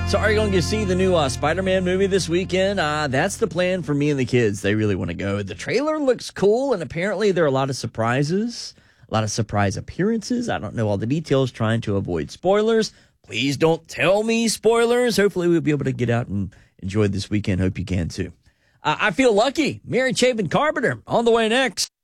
So are you going to see the new Spider-Man movie this weekend? That's the plan for me and the kids. They really want to go. The trailer looks cool, and apparently there are a lot of surprises, a lot of surprise appearances. I don't know all the details, trying to avoid spoilers. Please don't tell me spoilers. Hopefully we'll be able to get out and enjoy this weekend. Hope you can too. I feel lucky. Mary Chapin Carpenter on the way next.